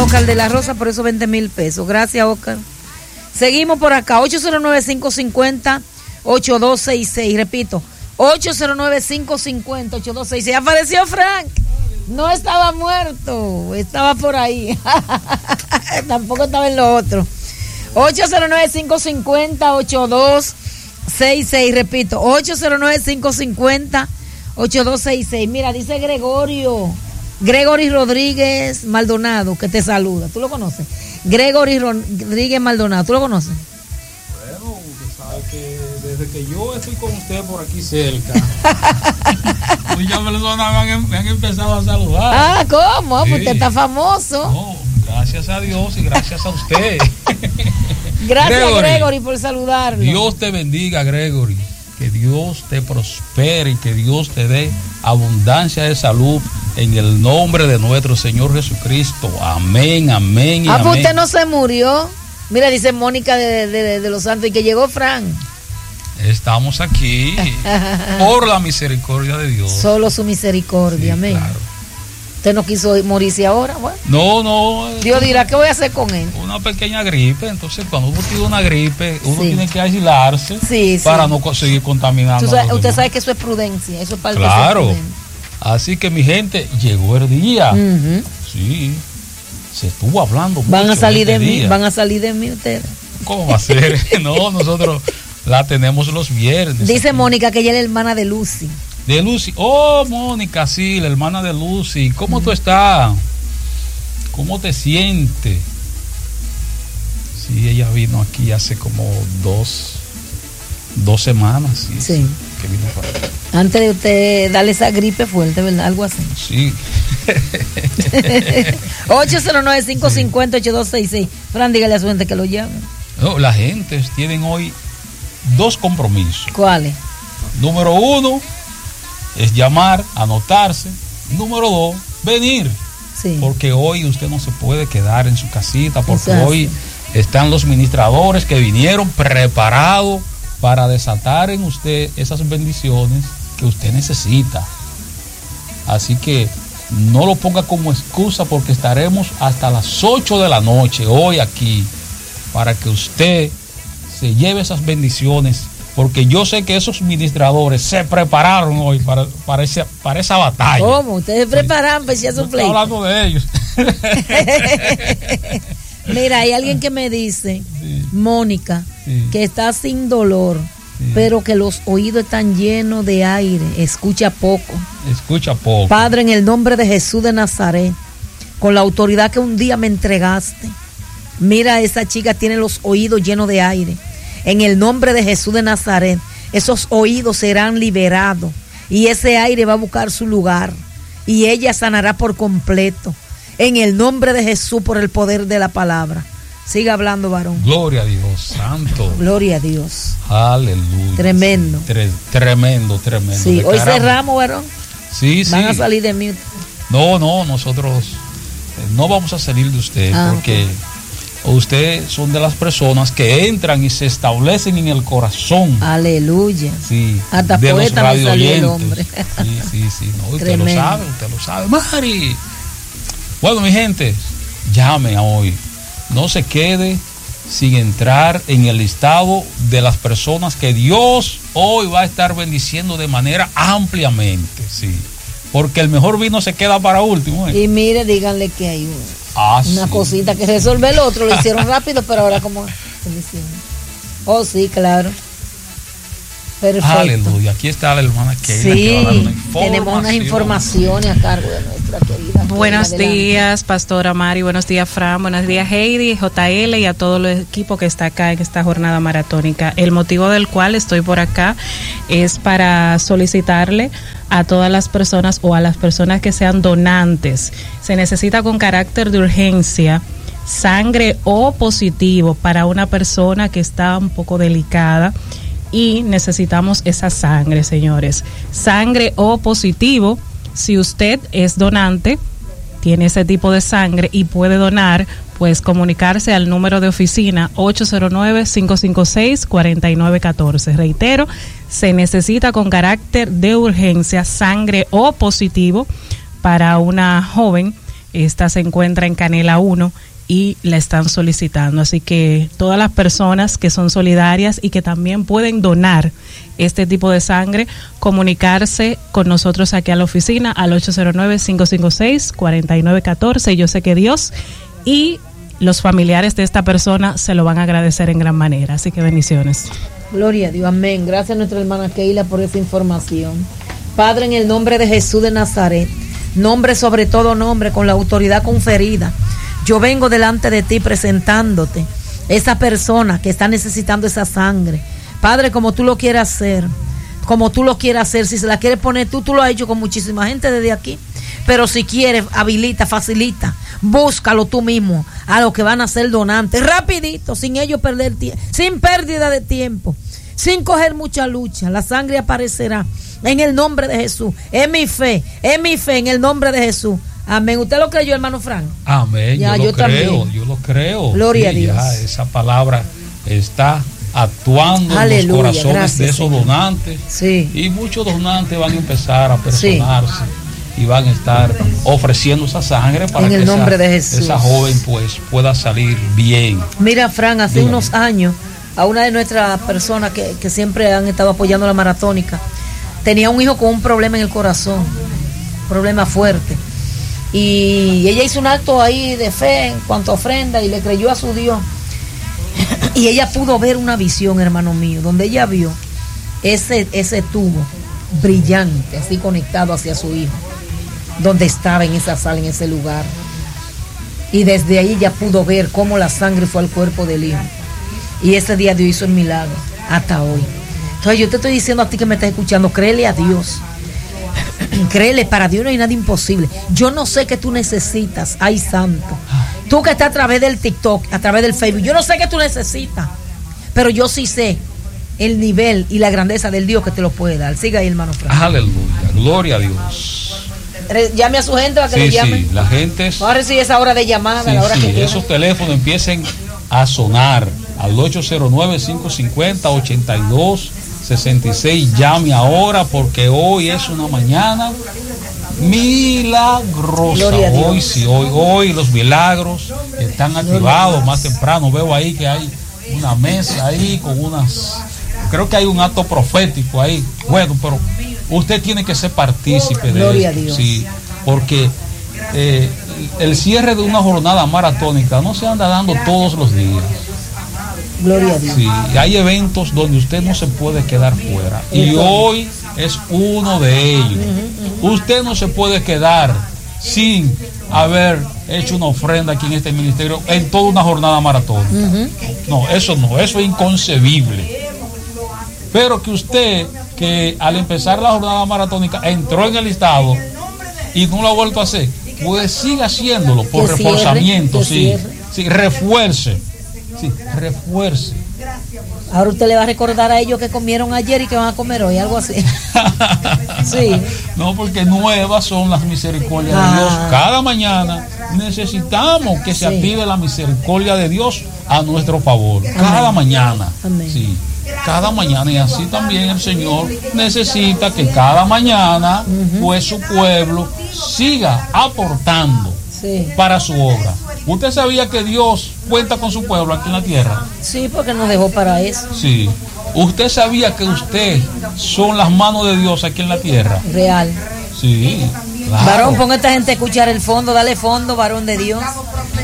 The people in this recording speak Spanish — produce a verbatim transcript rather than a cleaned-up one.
Oscar de la Rosa por esos veinte mil pesos. Gracias, Oscar. Seguimos por acá, ocho cero nueve, cinco cinco cero, ocho dos seis seis. Repito, ocho cero nueve, cinco cinco cero, ocho dos seis seis. Apareció Frank. No estaba muerto, estaba por ahí. Tampoco estaba en lo otro. ocho cero nueve, cinco cinco cero, ocho dos seis seis. Repito, ocho cero nueve, cinco cinco cero, ocho dos seis seis. Mira, dice Gregorio, Gregory Rodríguez Maldonado, que te saluda. ¿Tú lo conoces? Gregory Rodríguez Maldonado, ¿tú lo conoces? Bueno, usted sabe que desde que yo estoy con usted por aquí cerca, muchas personas me han, me han empezado a saludar. Ah, ¿cómo? Sí. Pues usted está famoso. No, gracias a Dios y gracias a usted. Gracias, Gregory, Gregory, por saludarlo. Dios te bendiga, Gregory. Que Dios te prospere y que Dios te dé abundancia de salud en el nombre de nuestro Señor Jesucristo. Amén, amén y ah, pues amén. usted no se murió. Mira, dice Mónica de, de, de Los Santos y que llegó Frank. Estamos aquí por la misericordia de Dios. Solo su misericordia, Sí, amén. claro. Usted no quiso morirse ahora, bueno. No, no. Dios dirá, ¿qué voy a hacer con él? Una pequeña gripe, entonces cuando uno tiene una gripe, uno Sí. tiene que aislarse Sí, para sí. no co- seguir contaminando. Tú a sabe- los usted demás. sabe que eso es prudencia, eso es parte Claro. de ser prudente. Así que mi gente, llegó el día. Ujú. Sí. Se estuvo hablando Van mucho a salir este de mí, día. van a salir de mí ustedes. ¿Cómo va a ser? No, nosotros la tenemos los viernes. Dice aquí. Mónica que ella es la hermana de Lucy. De Lucy. Oh, Mónica, sí, la hermana de Lucy. ¿Cómo tú estás? ¿Cómo te sientes? Sí, ella vino aquí hace como dos, dos semanas. Sí. Sí. Que vino para acá. Antes de usted darle esa gripe fuerte, ¿verdad? Algo así. Sí. ocho cero nueve, cinco cinco cero, ocho dos seis seis. Fran, dígale a su gente que lo llame. No, la gente tienen hoy dos compromisos. ¿Cuáles? Número uno es llamar, anotarse. Número dos, venir. Sí. Porque hoy usted no se puede quedar en su casita, porque Exacto. hoy están los ministradores que vinieron preparados para desatar en usted esas bendiciones que usted necesita. Así que no lo ponga como excusa, porque estaremos hasta las ocho de la noche hoy aquí para que usted se lleve esas bendiciones, porque yo sé que esos ministradores se prepararon hoy para, para, esa, para esa batalla. ¿Cómo? Ustedes se preparan para echar No su estoy pleito. hablando de ellos. Mira, hay alguien que me dice, Sí. Mónica, Sí. que está sin dolor, Sí. pero que los oídos están llenos de aire, escucha poco. Escucha poco. Padre, en el nombre de Jesús de Nazaret, con la autoridad que un día me entregaste, mira, esa chica tiene los oídos llenos de aire. En el nombre de Jesús de Nazaret, esos oídos serán liberados y ese aire va a buscar su lugar y ella sanará por completo. En el nombre de Jesús, por el poder de la palabra. Siga hablando, varón. Gloria a Dios, santo. Gloria a Dios. Aleluya. Tremendo. Tre- tremendo, tremendo. Sí, hoy Declaramos. cerramos, varón. Sí, sí. Van a salir de mí. No, no, nosotros eh, no vamos a salir de usted, Ah, porque usted son de las personas que entran y se establecen en el corazón. Aleluya. Sí, Hasta de los poeta me salió el radioyentes. hombre. Sí, sí, sí. No, usted Tremendo. lo sabe, usted lo sabe. Mari. Bueno, mi gente, llame hoy. No se quede sin entrar en el listado de las personas que Dios hoy va a estar bendiciendo de manera ampliamente. Sí. Porque el mejor vino se queda para último. ¿eh? Y mire, díganle que hay un- Ah, una sí. cosita que resolver el otro. Lo hicieron rápido, pero ahora como... Oh, sí, claro. Perfecto. Aleluya. Aquí está la hermana Keila, Sí, que va a dar una tenemos unas informaciones a cargo de nuestra querida. Buenos Keila. Adelante. días, Pastora Mari, buenos días, Fran, buenos días, Heidi, J L y a todo el equipo que está acá en esta jornada maratónica. El motivo del cual estoy por acá es para solicitarle a todas las personas o a las personas que sean donantes. Se necesita con carácter de urgencia sangre O positivo para una persona que está un poco delicada y necesitamos esa sangre, señores. Sangre O positivo, si usted es donante, tiene ese tipo de sangre y puede donar, pues comunicarse al número de oficina ocho cero nueve, cinco cinco seis, cuatro nueve uno cuatro. Reitero, se necesita con carácter de urgencia sangre O positivo para una joven Esta se encuentra en Canela uno y la están solicitando. Así que todas las personas que son solidarias y que también pueden donar este tipo de sangre, comunicarse con nosotros aquí a la oficina al ocho cero nueve, cinco cinco seis, cuatro nueve uno cuatro. Yo sé que Dios y los familiares de esta persona se lo van a agradecer en gran manera. Así que bendiciones. Gloria a Dios, amén. Gracias a nuestra hermana Keila por esa información. Padre, en el nombre de Jesús de Nazaret, nombre sobre todo nombre, con la autoridad conferida, yo vengo delante de ti presentándote esa persona que está necesitando esa sangre. Padre, como tú lo quieras hacer, como tú lo quieras hacer, si se la quieres poner tú, tú lo has hecho con muchísima gente desde aquí, pero si quieres, habilita, facilita, búscalo tú mismo a los que van a ser donantes, rapidito, sin ellos perder tiempo, sin pérdida de tiempo, sin coger mucha lucha. La sangre aparecerá en el nombre de Jesús. Es mi fe, es mi fe en el nombre de Jesús. Amén. ¿Usted lo creyó, hermano Frank? Amén. Ya, yo, yo lo creo, también. yo lo creo. Gloria sí, a Dios. Ya esa palabra está actuando Aleluya, en los corazones gracias, de esos Señor. donantes. Sí. Y muchos donantes van a empezar a personarse. Sí. Y van a estar ofreciendo esa sangre para en que el nombre esa, de Jesús. esa joven pues pueda salir bien. Mira, Fran, hace Dígame. unos años, a una de nuestras personas que, que siempre han estado apoyando la maratónica, tenía un hijo con un problema en el corazón, problema fuerte. Y ella hizo un acto ahí de fe en cuanto a ofrenda y le creyó a su Dios. Y ella pudo ver una visión, hermano mío, donde ella vio ese, ese tubo brillante, así conectado hacia su hijo, donde estaba en esa sala, en ese lugar. Y desde ahí ella pudo ver cómo la sangre fue al cuerpo del hijo. Y ese día Dios hizo el milagro, hasta hoy. Entonces yo te estoy diciendo a ti que me estás escuchando, créele a Dios. Créele, para Dios no hay nada imposible. Yo no sé qué tú necesitas, ay santo. Tú que estás a través del TikTok, a través del Facebook, yo no sé qué tú necesitas, pero yo sí sé el nivel y la grandeza del Dios que te lo puede dar. Siga ahí, hermano Frank. Aleluya, gloria a Dios. Llame a su gente para que Sí, le llame. sí, la gente es, va a recibir esa hora de llamada, sí, la hora sí, que quiera. esos teléfonos empiecen a sonar al ocho cero nueve, cinco cinco cero, ocho dos seis seis. Llame ahora porque hoy es una mañana milagrosa. Hoy sí, hoy, hoy los milagros están activados. Más temprano veo ahí que hay una mesa ahí con unas, creo que hay un acto profético ahí. Bueno, pero usted tiene que ser partícipe de Gloria esto, a Dios. sí, porque eh, el cierre de una jornada maratónica no se anda dando todos los días. Gloria a Dios. Sí, hay eventos donde usted no se puede quedar fuera. Y hoy es uno de ellos. Usted no se puede quedar sin haber hecho una ofrenda aquí en este ministerio en toda una jornada maratónica. No, eso no, eso es inconcebible. Pero que usted, que al empezar la jornada maratónica entró en el listado y no lo ha vuelto a hacer, pues siga haciéndolo por Que reforzamiento, cierre, que sí, cierre. sí, refuerce. Sí, refuerce. Ahora usted le va a recordar a ellos que comieron ayer y que van a comer hoy, algo así. Sí. No, porque nuevas son las misericordias Ah. de Dios. Cada mañana necesitamos que se Sí. active la misericordia de Dios a nuestro favor. Cada mañana. Amén. Sí. Cada mañana, y así también el Señor necesita que cada mañana pues su pueblo siga aportando Sí. para su obra. ¿Usted sabía que Dios cuenta con su pueblo aquí en la tierra? Sí, porque nos dejó para eso. Sí. ¿Usted sabía que usted son las manos de Dios aquí en la tierra? Real. Sí. Claro. Varón, ponga a esta gente a escuchar el fondo, dale fondo, varón de Dios.